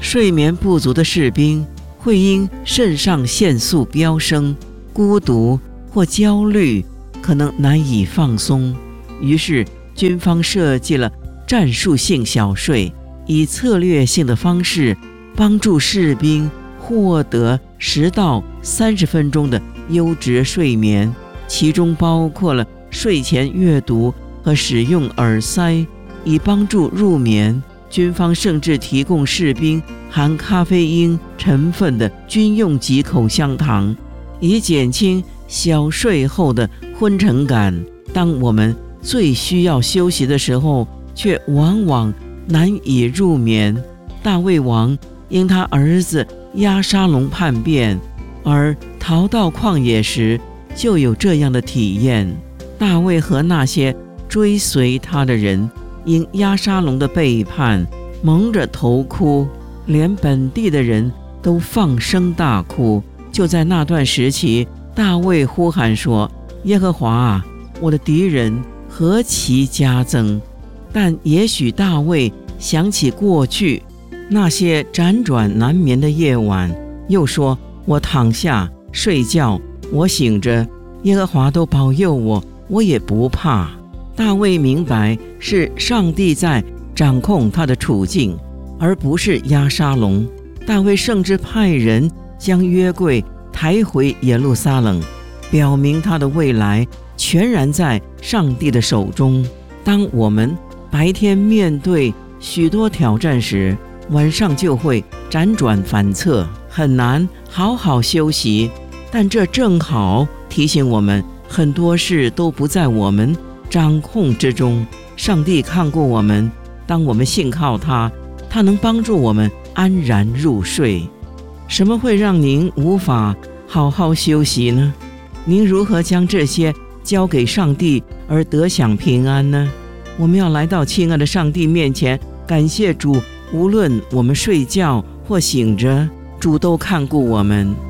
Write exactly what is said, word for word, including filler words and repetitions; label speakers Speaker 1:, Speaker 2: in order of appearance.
Speaker 1: 睡眠不足的士兵会因肾上腺素飙升、孤独或焦虑，可能难以放松。于是军方设计了战术性小睡，以策略性的方式帮助士兵获得十到三十分钟的优质睡眠，其中包括了睡前阅读和使用耳塞，以帮助入眠。军方甚至提供士兵含咖啡因成分的军用级口香糖，以减轻小睡后的昏沉感。当我们最需要休息的时候，却往往难以入眠。大卫王因他儿子押沙龙叛变而逃到旷野时，就有这样的体验。大卫和那些追随他的人因押沙龙的背叛蒙着头哭，连本地的人都放声大哭。就在那段时期，大卫呼喊说：耶和华啊，我的敌人何其加增！但也许大卫想起过去那些辗转难眠的夜晚，又说：我躺下睡觉，我醒着，耶和华都保佑我，我也不怕。大卫明白是上帝在掌控他的处境，而不是押沙龙。大卫甚至派人将约柜抬回耶路撒冷，表明他的未来全然在上帝的手中。当我们白天面对许多挑战时，晚上就会辗转反侧，很难好好休息。但这正好提醒我们，很多事都不在我们掌控之中。上帝看过我们，当我们信靠他，他能帮助我们安然入睡。什么会让您无法好好休息呢？您如何将这些交给上帝而得享平安呢？我们要来到亲爱的上帝面前，感谢主，无论我们睡觉或醒着，主都看顾我们。